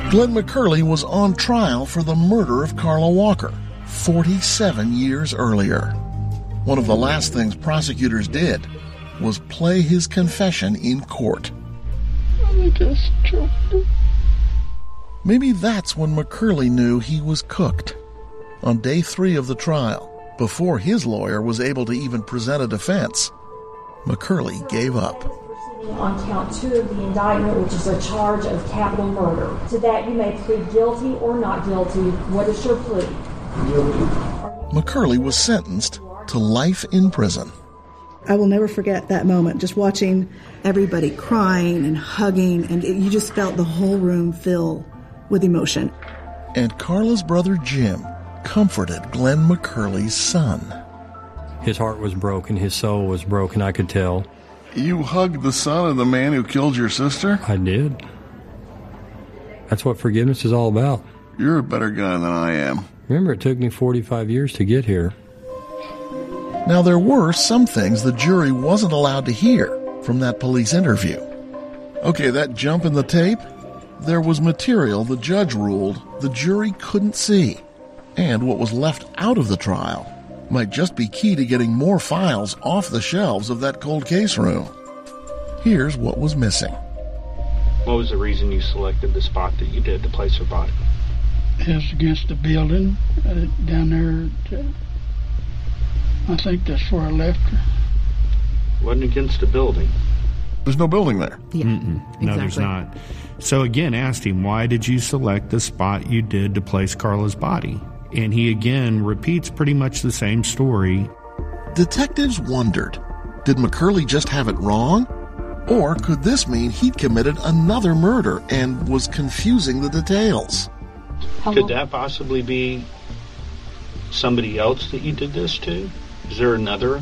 Glenn McCurley was on trial for the murder of Carla Walker 47 years earlier. One of the last things prosecutors did was play his confession in court. I just choked her. Maybe that's when McCurley knew he was cooked. On day 3 of the trial, before his lawyer was able to even present a defense, McCurley gave up. On count 2 of the indictment, which is a charge of capital murder. To that you may plead guilty or not guilty. What is your plea? Guilty. McCurley was sentenced to life in prison. I will never forget that moment, just watching everybody crying and hugging, and you just felt the whole room fill with emotion. And Carla's brother Jim comforted Glenn McCurley's son. His heart was broken, his soul was broken, I could tell. You hugged the son of the man who killed your sister? I did. That's what forgiveness is all about. You're a better guy than I am. Remember, it took me 45 years to get here. Now, there were some things the jury wasn't allowed to hear from that police interview. Okay, that jump in the tape? There was material the judge ruled the jury couldn't see. And what was left out of the trial might just be key to getting more files off the shelves of that cold case room. Here's what was missing. What was the reason you selected the spot that you did to place her body? It was against the building down there. I think that's where I left her. Wasn't against the building. There's no building there. Yeah, exactly. No, there's not. So again, asked him, why did you select the spot you did to place Carla's body? And he again repeats pretty much the same story. Detectives wondered, did McCurley just have it wrong? Or could this mean he'd committed another murder and was confusing the details? Could that possibly be somebody else that you did this to? Is there another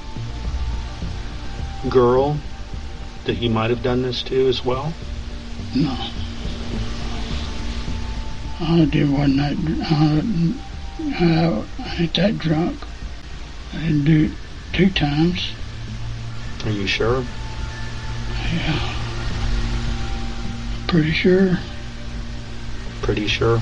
girl that you might have done this to as well? No. I wasn't I ain't that drunk. I didn't do it 2 times. Are you sure? Yeah. Pretty sure. Pretty sure?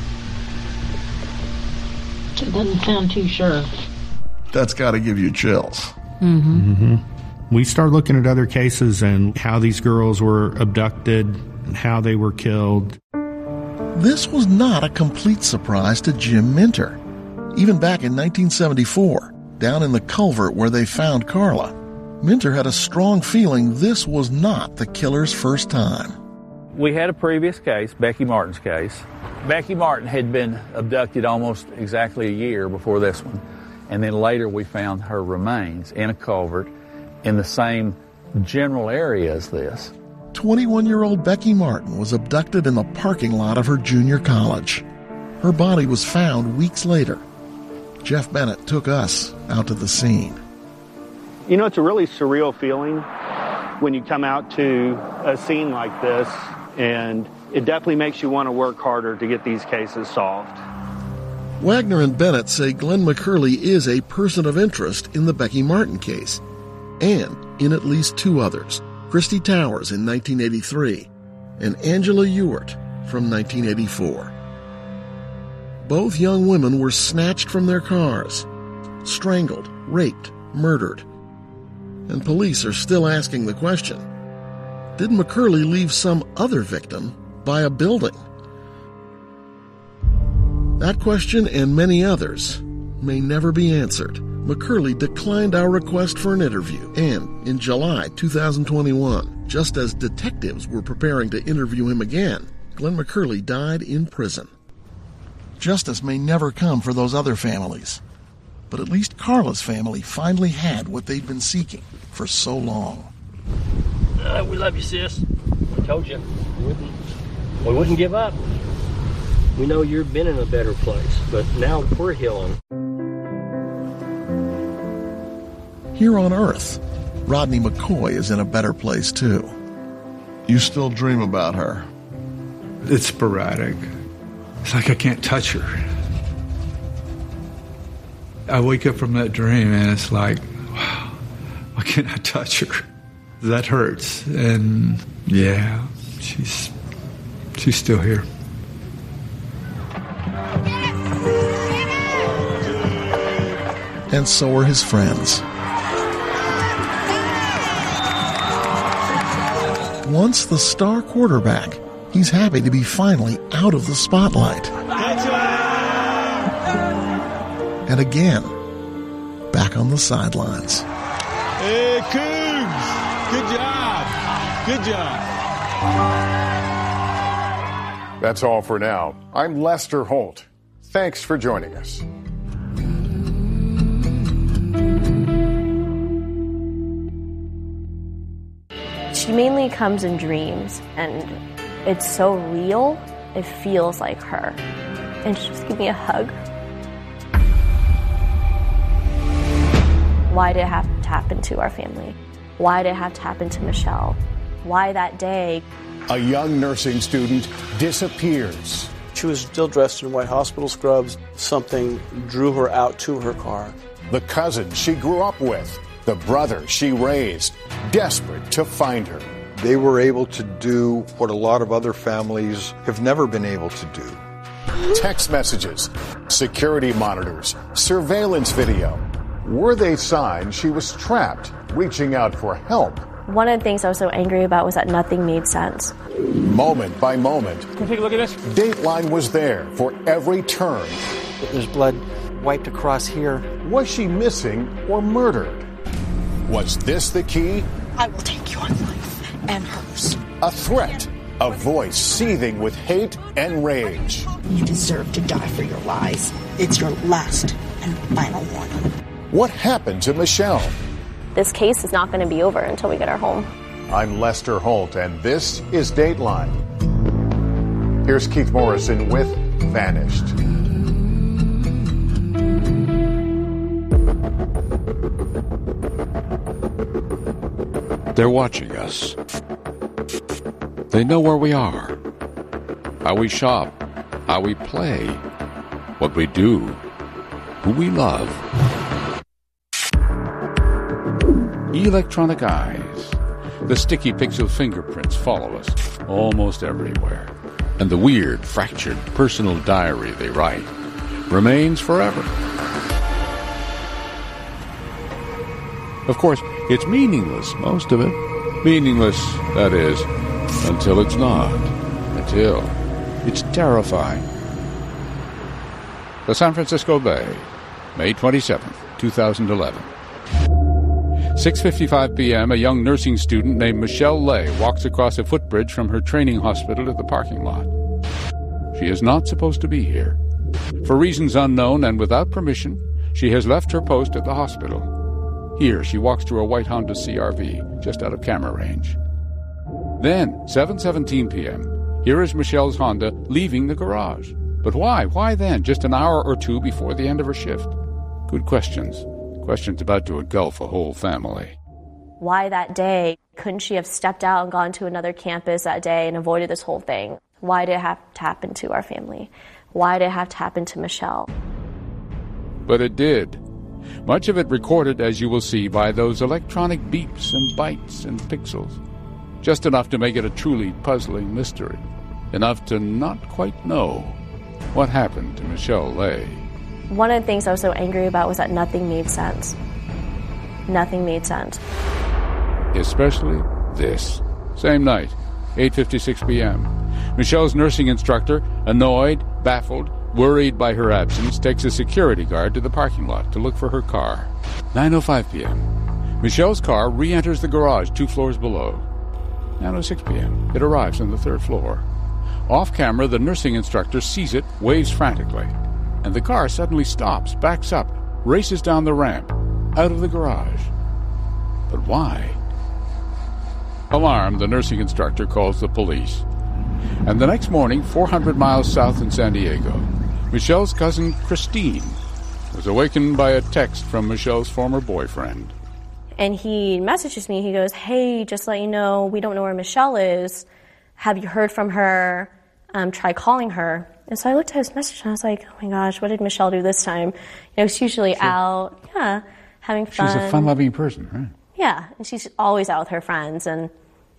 It doesn't sound too sure. That's got to give you chills. Mm-hmm. Mm-hmm. We start looking at other cases and how these girls were abducted and how they were killed. This was not a complete surprise to Jim Minter. Even back in 1974, down in the culvert where they found Carla, Minter had a strong feeling this was not the killer's first time. We had a previous case, Becky Martin's case. Becky Martin had been abducted almost exactly a year before this one. And then later we found her remains in a culvert in the same general area as this. 21-year-old Becky Martin was abducted in the parking lot of her junior college. Her body was found weeks later. Jeff Bennett took us out to the scene. You know, it's a really surreal feeling when you come out to a scene like this, and it definitely makes you want to work harder to get these cases solved. Wagner and Bennett say Glenn McCurley is a person of interest in the Becky Martin case, and in at least 2 others, Christy Towers in 1983 and Angela Ewart from 1984. Both young women were snatched from their cars, strangled, raped, murdered. And police are still asking the question, did McCurley leave some other victim by a building? That question and many others may never be answered. McCurley declined our request for an interview, and in July 2021, just as detectives were preparing to interview him again, Glenn McCurley died in prison. Justice may never come for those other families, but at least Carla's family finally had what they'd been seeking for so long. We love you, sis. We told you. We wouldn't give up. We know you've been in a better place, but now we're healing. Here on Earth, Rodney McCoy is in a better place, too. You still dream about her? It's sporadic. It's like I can't touch her. I wake up from that dream and it's like, wow, why can't I touch her? That hurts. And yeah, she's still here. and so are his friends. Once the star quarterback, he's happy to be finally out of the spotlight. And again, back on the sidelines. Hey, Cougs! Good job! Good job! That's all for now. I'm Lester Holt. Thanks for joining us. She mainly comes in dreams, and it's so real, it feels like her. And she just gave me a hug. Why did it have to happen to our family? Why did it have to happen to Michelle? Why that day? A young nursing student disappears. She was still dressed in white hospital scrubs. Something drew her out to her car. The cousin she grew up with, the brother she raised, desperate to find her. They were able to do what a lot of other families have never been able to do. Text messages, security monitors, surveillance video. Were they signs she was trapped, reaching out for help? One of the things I was so angry about was that nothing made sense. Moment by moment, Can you take a look at this? Dateline was there for every turn. There's blood wiped across here. Was she missing or murdered? Was this the key? I will take your life and hers. A threat, a voice seething with hate and rage. You deserve to die for your lies. It's your last and final warning. What happened to Michelle? This case is not going to be over until we get her home. I'm Lester Holt, and this is Dateline. Here's Keith Morrison with Vanished. They're watching us. They know where we are, how we shop, how we play, what we do, who we love. Electronic eyes. The sticky pixel fingerprints follow us almost everywhere. And the weird, fractured personal diary they write remains forever. Of course, it's meaningless, most of it. Meaningless, that is, until it's not. Until it's terrifying. The San Francisco Bay, May 27th, 2011. 6:55 p.m., a young nursing student named Michelle Lay walks across a footbridge from her training hospital to the parking lot. She is not supposed to be here. For reasons unknown and without permission, she has left her post at the hospital. Here, she walks to a white Honda CR-V, just out of camera range. Then, 7:17 p.m., here is Michelle's Honda leaving the garage. But why? Why then, just an hour or two before the end of her shift? Good questions. Questions about to engulf a whole family. Why that day? Couldn't she have stepped out and gone to another campus that day and avoided this whole thing? Why did it have to happen to our family? Why did it have to happen to Michelle? But it did. Much of it recorded, as you will see, by those electronic beeps and bytes and pixels. Just enough to make it a truly puzzling mystery. Enough to not quite know what happened to Michelle Lay. One of the things I was so angry about was that nothing made sense. Nothing made sense. Especially this. Same night, 8:56 p.m. Michelle's nursing instructor, annoyed, baffled, worried by her absence, takes a security guard to the parking lot to look for her car. 9:05 p.m. Michelle's car re-enters the garage 2 floors below. 9:06 p.m. It arrives on the 3rd floor. Off camera, the nursing instructor sees it, waves frantically. And the car suddenly stops, backs up, races down the ramp, out of the garage. But why? Alarmed, the nursing instructor calls the police. And the next morning, 400 miles south in San Diego, Michelle's cousin Christine was awakened by a text from Michelle's former boyfriend. And he messages me, he goes, "Hey, just to let you know, we don't know where Michelle is. Have you heard from her? Try calling her." And so I looked at his message and I was like, oh my gosh, what did Michelle do this time? You know, she's usually out, having fun. She's a fun-loving person, right? Yeah, and she's always out with her friends and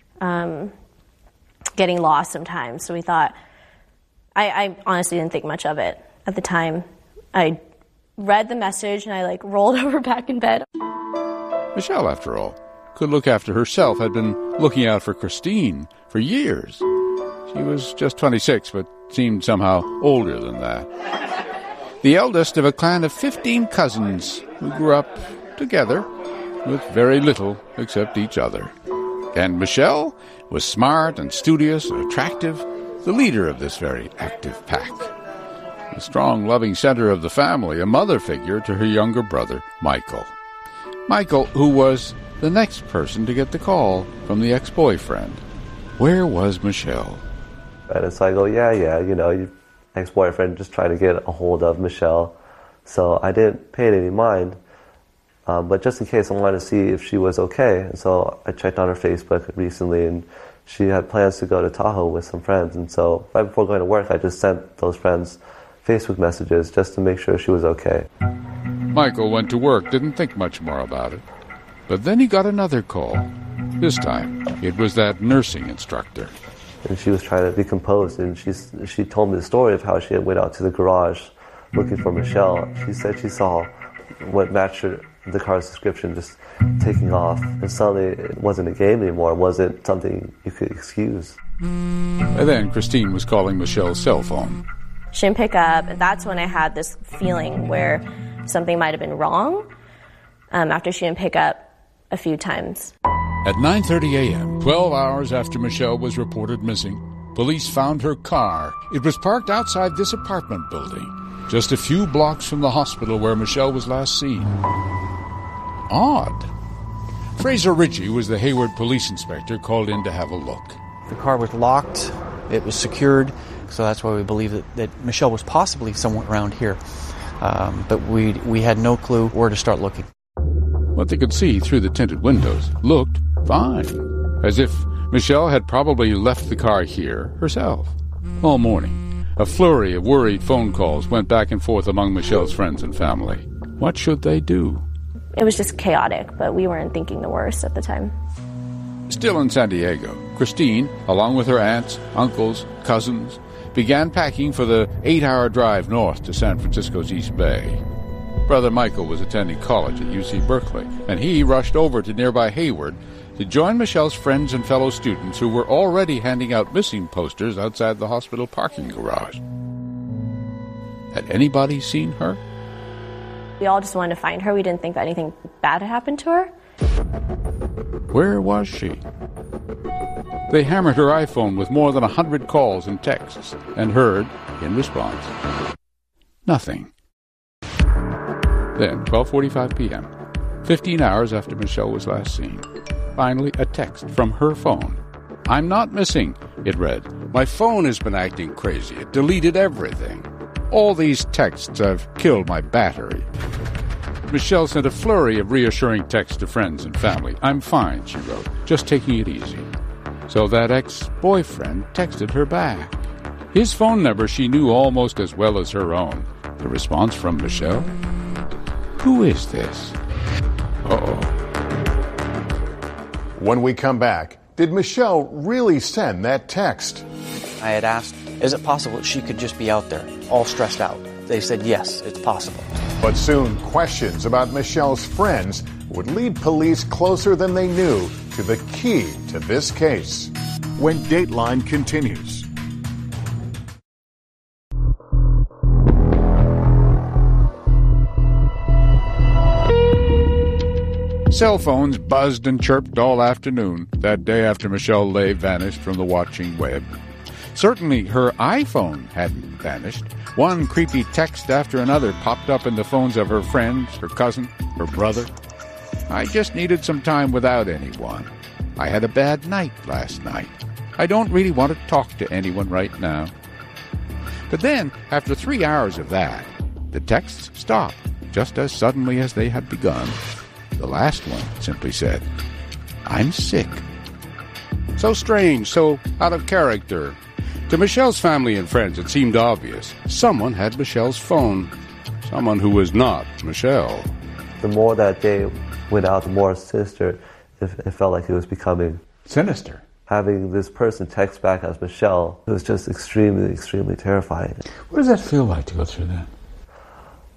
getting lost sometimes. So we thought, I honestly didn't think much of it at the time. I read the message and I rolled over back in bed. Michelle, after all, could look after herself, had been looking out for Christine for years. She was just 26, but seemed somehow older than that. The eldest of a clan of 15 cousins who grew up together with very little except each other. And Michelle was smart and studious and attractive, the leader of this very active pack. The strong, loving center of the family, a mother figure to her younger brother, Michael. Michael, who was the next person to get the call from the ex-boyfriend. Where was Michelle? And so I go, your ex-boyfriend just trying to get a hold of Michelle. So I didn't pay it any mind. But just in case, I wanted to see if she was okay. And so I checked on her Facebook recently, and she had plans to go to Tahoe with some friends. And so right before going to work, I just sent those friends Facebook messages just to make sure she was okay. Michael went to work, didn't think much more about it. But then he got another call. This time, it was that nursing instructor. And she was trying to be composed, and she told me the story of how she had went out to the garage looking for Michelle. She said she saw what matched the car's description just taking off, and suddenly it wasn't a game anymore. It wasn't something you could excuse. And then Christine was calling Michelle's cell phone. She didn't pick up, and that's when I had this feeling where something might have been wrong after she didn't pick up a few times. At 9:30 a.m., 12 hours after Michelle was reported missing, police found her car. It was parked outside this apartment building, just a few blocks from the hospital where Michelle was last seen. Odd. Fraser Ritchie was the Hayward police inspector called in to have a look. The car was locked. It was secured, so that's why we believe that Michelle was possibly somewhere around here. But we had no clue where to start looking. What they could see through the tinted windows looked fine, as if Michelle had probably left the car here herself. All morning, a flurry of worried phone calls went back and forth among Michelle's friends and family. What should they do? It was just chaotic, but we weren't thinking the worst at the time. Still in San Diego, Christine, along with her aunts, uncles, cousins, began packing for the 8-hour drive north to San Francisco's East Bay. Brother Michael was attending college at UC Berkeley, and he rushed over to nearby Hayward to join Michelle's friends and fellow students who were already handing out missing posters outside the hospital parking garage. Had anybody seen her? We all just wanted to find her. We didn't think that anything bad had happened to her. Where was she? They hammered her iPhone with more than 100 calls and texts and heard, in response, nothing. Then, 12:45 p.m., 15 hours after Michelle was last seen, finally a text from her phone. "I'm not missing," it read. "My phone has been acting crazy. It deleted everything. All these texts have killed my battery." Michelle sent a flurry of reassuring texts to friends and family. "I'm fine," she wrote, "just taking it easy." So that ex-boyfriend texted her back. His phone number she knew almost as well as her own. The response from Michelle? Who is this? Uh-oh. When we come back, did Michelle really send that text? I had asked, is it possible that she could just be out there, all stressed out? They said, yes, it's possible. But soon, questions about Michelle's friends would lead police closer than they knew to the key to this case. When Dateline continues. Cell phones buzzed and chirped all afternoon that day after Michelle lay vanished from the watching web. Certainly her iPhone hadn't vanished. One creepy text after another popped up in the phones of her friends, her cousin, her brother. "I just needed some time without anyone. I had a bad night last night. I don't really want to talk to anyone right now." But then, after 3 hours of that, the texts stopped just as suddenly as they had begun. The last one simply said, "I'm sick." So strange, so out of character. To Michelle's family and friends, it seemed obvious. Someone had Michelle's phone. Someone who was not Michelle. The more that day went out, the more sinister it felt like it was becoming. Sinister? Having this person text back as Michelle, it was just extremely, extremely terrifying. What does that feel like to go through that?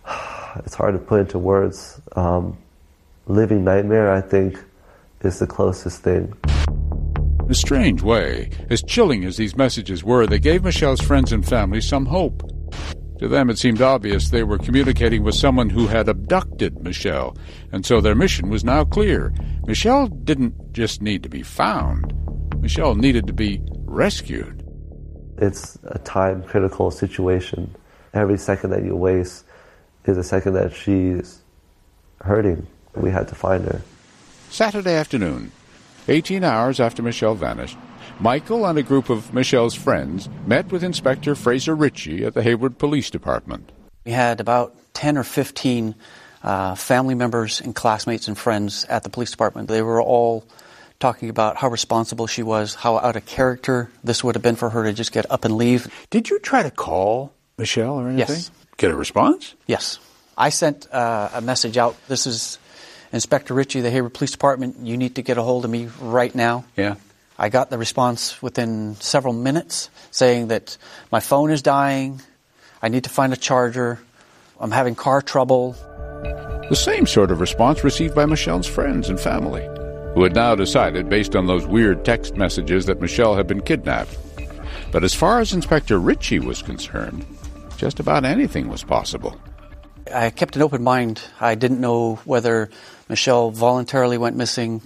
it's hard to put into words. Living nightmare, I think, is the closest thing. In a strange way, as chilling as these messages were, they gave Michelle's friends and family some hope. To them, it seemed obvious they were communicating with someone who had abducted Michelle, and so their mission was now clear. Michelle didn't just need to be found. Michelle needed to be rescued. It's a time-critical situation. Every second that you waste is a second that she's hurting. We had to find her. Saturday afternoon, 18 hours after Michelle vanished, Michael and a group of Michelle's friends met with Inspector Fraser Ritchie at the Hayward Police Department. We had about 10 or 15 family members and classmates and friends at the police department. They were all talking about how responsible she was, how out of character this would have been for her to just get up and leave. Did you try to call Michelle or anything? Yes. Get a response? Yes. I sent a message out. This is Inspector Ritchie, the Hayward Police Department. You need to get a hold of me right now. Yeah. I got the response within several minutes saying that my phone is dying, I need to find a charger, I'm having car trouble. The same sort of response received by Michelle's friends and family, who had now decided, based on those weird text messages, that Michelle had been kidnapped. But as far as Inspector Ritchie was concerned, just about anything was possible. I kept an open mind. I didn't know whether Michelle voluntarily went missing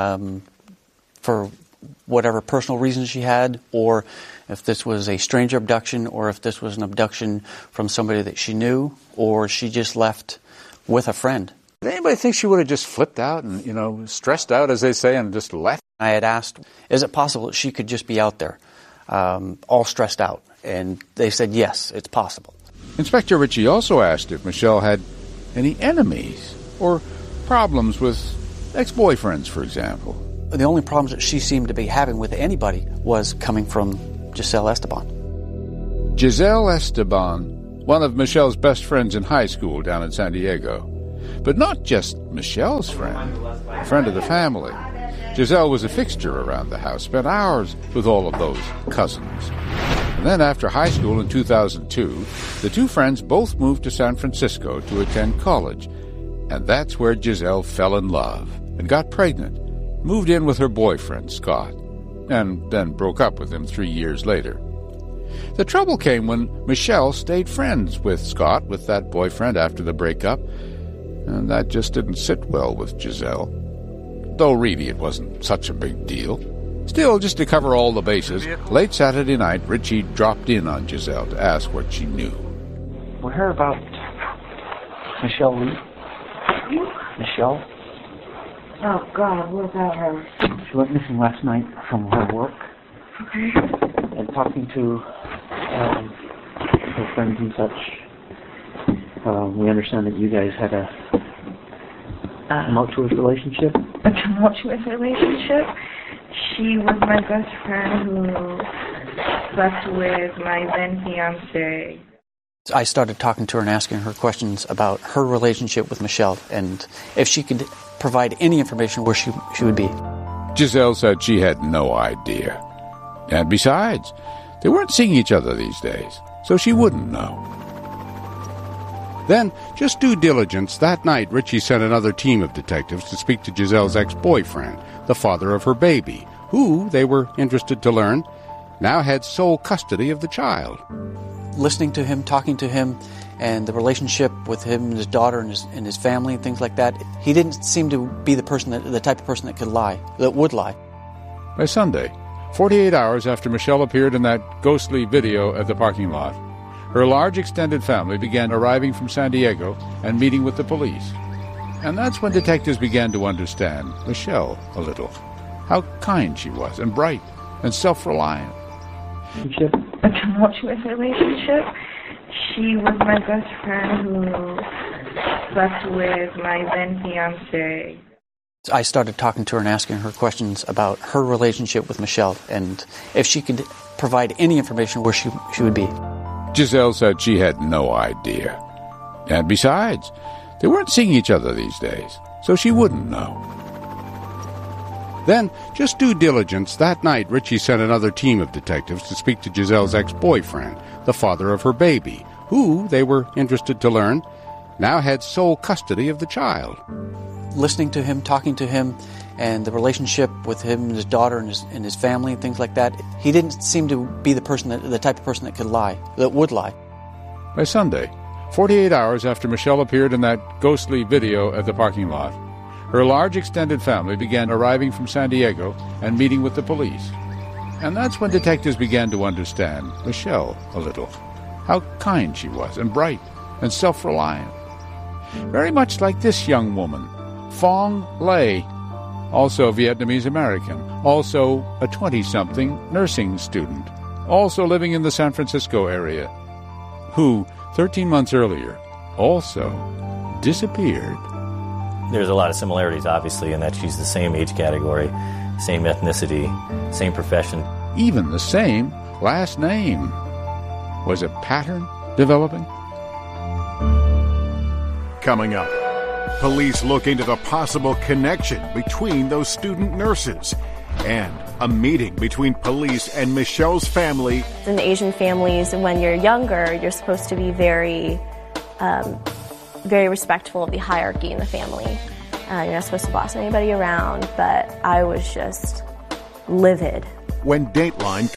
for whatever personal reasons she had, or if this was a stranger abduction, or if this was an abduction from somebody that she knew, or she just left with a friend. Did anybody think she would have just flipped out and, stressed out, as they say, and just left? I had asked, is it possible that she could just be out there, all stressed out? And they said, yes, it's possible. Inspector Ritchie also asked if Michelle had any enemies or problems with ex-boyfriends, for example. The only problems that she seemed to be having with anybody was coming from Giselle Esteban. Giselle Esteban, one of Michelle's best friends in high school down in San Diego. But not just Michelle's friend, a friend of the family. Giselle was a fixture around the house, spent hours with all of those cousins. And then after high school in 2002, the two friends both moved to San Francisco to attend college. And that's where Giselle fell in love and got pregnant, moved in with her boyfriend, Scott, and then broke up with him 3 years later. The trouble came when Michelle stayed friends with Scott, with that boyfriend, after the breakup, and that just didn't sit well with Giselle. Though really it wasn't such a big deal. Still, just to cover all the bases, late Saturday night, Ritchie dropped in on Giselle to ask what she knew. We heard about Michelle Lee. Michelle? Oh, God, what about her? She went missing last night from her work. Okay. And talking to her friends and such, we understand that you guys had a tumultuous relationship. A tumultuous relationship? She was my best friend who slept with my then fiance. I started talking to her and asking her questions about her relationship with Michelle and if she could provide any information where she would be. Giselle said she had no idea. And besides, they weren't seeing each other these days, so she wouldn't know. Then, just due diligence, that night Ritchie sent another team of detectives to speak to Giselle's ex-boyfriend, the father of her baby, who, they were interested to learn, now had sole custody of the child. Listening to him, talking to him, and the relationship with him and his daughter and his family and things like that, he didn't seem to be the type of person that could lie, that would lie. By Sunday, 48 hours after Michelle appeared in that ghostly video at the parking lot, her large extended family began arriving from San Diego and meeting with the police. And that's when detectives began to understand Michelle a little. How kind she was, and bright, and self-reliant. A tumultuous relationship. She was my best friend who slept with my then fiance. I started talking to her and asking her questions about her relationship with Michelle and if she could provide any information where she would be. Giselle said she had no idea. And besides, they weren't seeing each other these days, so she wouldn't know. Then, just due diligence, that night Ritchie sent another team of detectives to speak to Giselle's ex-boyfriend, the father of her baby, who, they were interested to learn, now had sole custody of the child. Listening to him, talking to him, and the relationship with him and his daughter and his family and things like that, he didn't seem to be the type of person that would lie. By Sunday, 48 hours after Michelle appeared in that ghostly video at the parking lot, her large extended family began arriving from San Diego and meeting with the police. And that's when detectives began to understand Michelle a little. How kind she was, and bright, and self-reliant. Very much like this young woman, Phong Le, also Vietnamese American, also a 20-something nursing student, also living in the San Francisco area, who, 13 months earlier, also disappeared. There's a lot of similarities, obviously, in that she's the same age category, same ethnicity, same profession. Even the same last name. Was a pattern developing? Coming up, police look into the possible connection between those student nurses and a meeting between police and Michelle's family. In Asian families, when you're younger, you're supposed to be very respectful of the hierarchy in the family. You're not supposed to boss anybody around, but I was just livid. When Dateline